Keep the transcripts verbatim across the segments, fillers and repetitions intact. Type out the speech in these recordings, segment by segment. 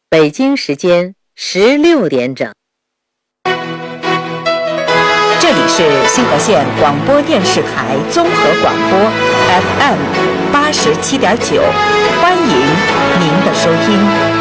北京时间十六点整。 这里是新河县广播电视台综合广播 F M 八十七点九，欢迎您的收听。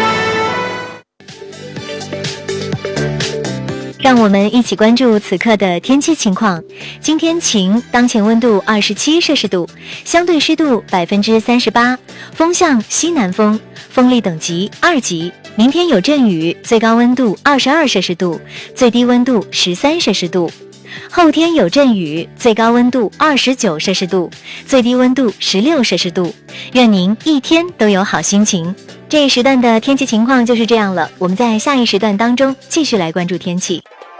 让我们一起关注此刻的天气情况。今天晴，当前温度二十七摄氏度，相对湿度百分之三十八，风向西南风，风力等级二级。明天有阵雨，最高温度二十二摄氏度，最低温度十三摄氏度。后天有阵雨，最高温度二十九摄氏度，最低温度十六摄氏度。愿您一天都有好心情。这一时段的天气情况就是这样了，我们在下一时段当中继续来关注天气。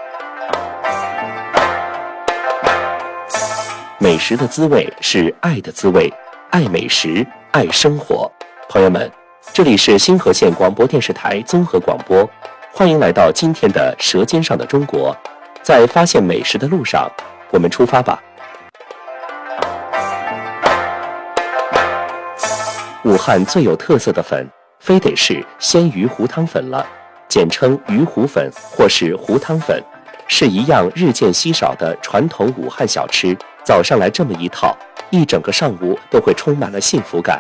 美食的滋味是爱的滋味，爱美食，爱生活。朋友们，这里是新河县广播电视台综合广播，欢迎来到今天的《舌尖上的中国》。在发现美食的路上，我们出发吧。武汉最有特色的粉，非得是鲜鱼糊汤粉了，简称鱼糊粉或是糊汤粉，是一样日渐稀少的传统武汉小吃。早上来这么一套，一整个上午都会充满了幸福感。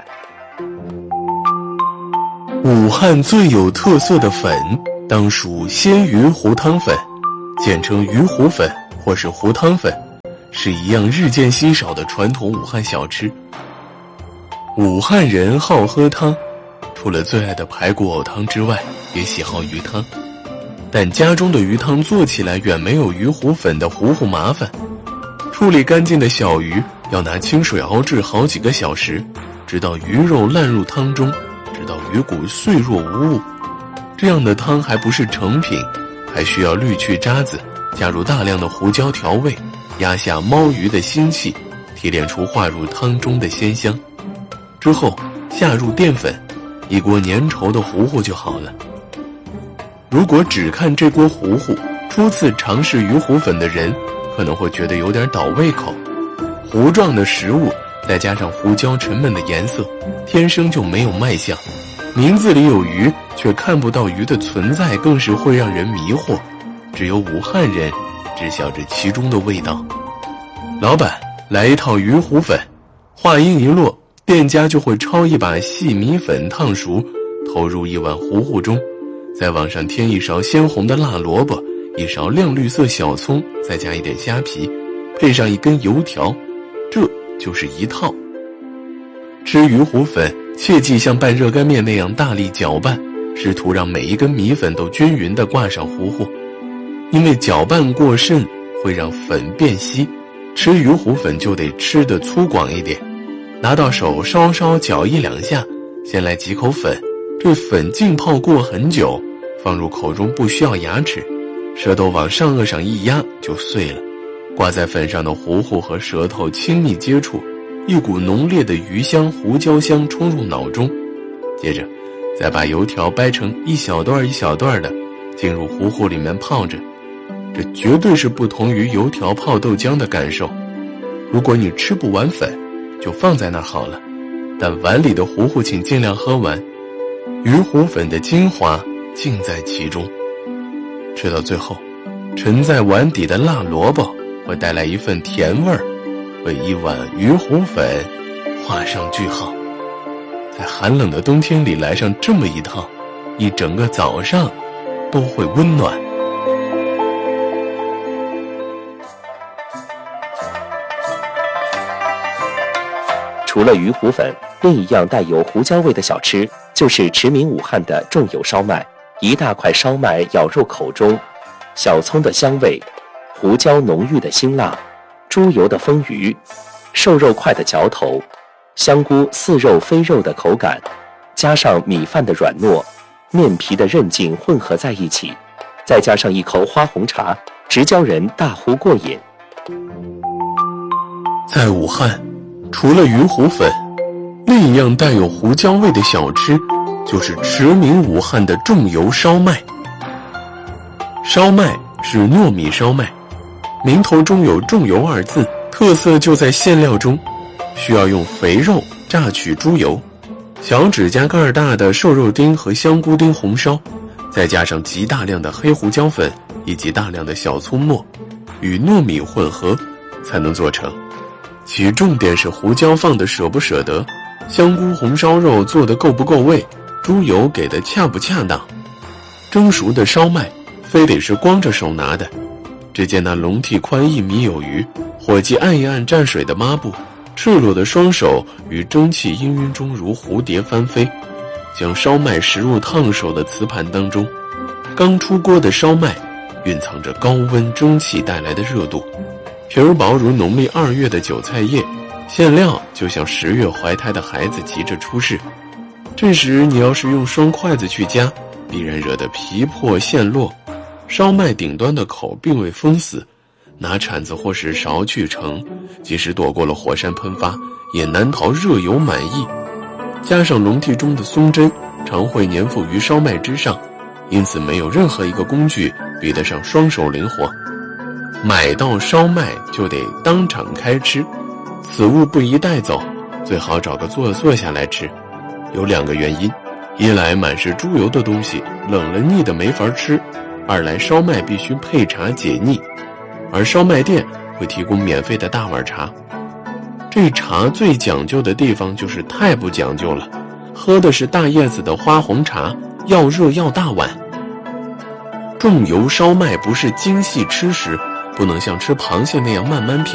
武汉最有特色的粉，当属鲜鱼糊汤粉，简称鱼糊粉或是糊汤粉，是一样日渐稀少的传统武汉小吃。武汉人好喝汤，除了最爱的排骨藕汤之外，也喜好鱼汤，但家中的鱼汤做起来远没有鱼糊粉的糊糊麻烦。处理干净的小鱼要拿清水熬制好几个小时，直到鱼肉烂入汤中，直到鱼骨碎若无物。这样的汤还不是成品，还需要滤去渣子，加入大量的胡椒调味，压下猫鱼的腥气，提炼出化入汤中的鲜香。之后下入淀粉，一锅粘稠的糊糊就好了。如果只看这锅糊糊，初次尝试鱼糊粉的人可能会觉得有点倒胃口。糊状的食物再加上胡椒沉闷的颜色，天生就没有卖相。名字里有鱼，却看不到鱼的存在，更是会让人迷惑。只有武汉人知晓着其中的味道。老板，来一套鱼糊粉。话音一落，店家就会焯一把细米粉烫熟，投入一碗糊糊中，再往上添一勺鲜红的辣萝卜，一勺亮绿色小葱，再加一点虾皮，配上一根油条，这就是一套。吃鱼糊粉切忌像拌热干面那样大力搅拌，试图让每一根米粉都均匀地挂上糊糊，因为搅拌过甚会让粉变稀。吃鱼糊粉就得吃得粗犷一点，拿到手稍稍搅一两下，先来几口粉，这粉浸泡过很久，放入口中不需要牙齿，舌头往上颚上一压就碎了。挂在粉上的糊糊和舌头亲密接触，一股浓烈的鱼香胡椒香冲入脑中。接着再把油条掰成一小段一小段的进入糊糊里面泡着，这绝对是不同于油条泡豆浆的感受。如果你吃不完粉，就放在那儿好了，但碗里的糊糊请尽量喝完，鱼糊粉的精华尽在其中。吃到最后，沉在碗底的辣萝卜会带来一份甜味儿，为一碗鱼糊粉画上句号。在寒冷的冬天里来上这么一套，一整个早上都会温暖。 除了鱼糊粉，另一样带有胡椒味的小吃就是驰名武汉的重油烧麦。一大块烧麦咬入口中，小葱的香味，胡椒浓郁的辛辣，猪油的丰腴，瘦肉块的嚼头，香菇似肉非肉的口感，加上米饭的软糯，面皮的韧劲混合在一起，再加上一口花红茶，直教人大呼过瘾。 在武汉，除了鱼糊粉，另一样带有胡椒味的小吃就是驰名武汉的重油烧麦。烧麦是糯米烧麦，名头中有重油二字，特色就在馅料中，需要用肥肉榨取猪油， 小指甲盖大的瘦肉丁和香菇丁红烧，再加上极大量的黑胡椒粉以及大量的小葱末，与糯米混合才能做成。其重点是胡椒放的舍不舍得，香菇红烧肉做的够不够味，猪油给的恰不恰当。蒸熟的烧麦非得是光着手拿的，只见那笼屉宽一米有余，伙计按一按蘸水的抹布，赤裸的双手于蒸汽氤氲中如蝴蝶翻飞，将烧麦拾入烫手的瓷盘当中。刚出锅的烧麦蕴藏着高温蒸汽带来的热度，皮儿薄如农历二月的韭菜叶，馅料就像十月怀胎的孩子急着出世。这时你要是用双筷子去夹，必然惹得皮破馅落。烧麦顶端的口并未封死，拿铲子或是勺去盛，即使躲过了火山喷发，也难逃热油满溢。加上笼屉中的松针常会粘附于烧麦之上，因此没有任何一个工具比得上双手灵活。买到烧麦就得当场开吃，此物不宜带走，最好找个座坐下来吃。有两个原因，一来满是猪油的东西冷了腻的没法吃，二来烧麦必须配茶解腻，而烧麦店会提供免费的大碗茶。这茶最讲究的地方就是太不讲究了，喝的是大叶子的花红茶，要热要大碗。重油烧麦不是精细吃食，不能像吃螃蟹那样慢慢品。